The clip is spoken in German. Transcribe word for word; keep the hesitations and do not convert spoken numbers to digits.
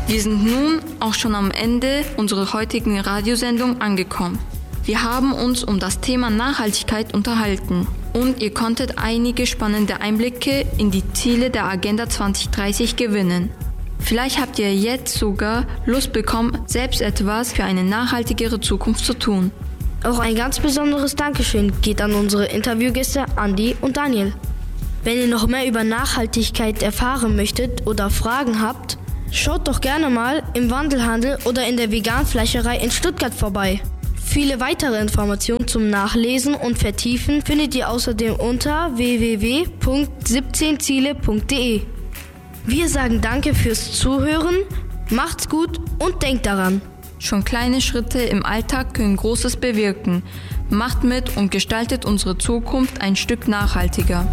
Wir sind nun auch schon am Ende unserer heutigen Radiosendung angekommen. Wir haben uns um das Thema Nachhaltigkeit unterhalten und ihr konntet einige spannende Einblicke in die Ziele der Agenda zwanzig dreißig gewinnen. Vielleicht habt ihr jetzt sogar Lust bekommen, selbst etwas für eine nachhaltigere Zukunft zu tun. Auch ein ganz besonderes Dankeschön geht an unsere Interviewgäste Andi und Daniel. Wenn ihr noch mehr über Nachhaltigkeit erfahren möchtet oder Fragen habt, schaut doch gerne mal im Wandelhandel oder in der Veganfleischerei in Stuttgart vorbei. Viele weitere Informationen zum Nachlesen und Vertiefen findet ihr außerdem unter w w w punkt siebzehn ziele punkt de. Wir sagen danke fürs Zuhören, macht's gut und denkt daran. Schon kleine Schritte im Alltag können Großes bewirken. Macht mit und gestaltet unsere Zukunft ein Stück nachhaltiger.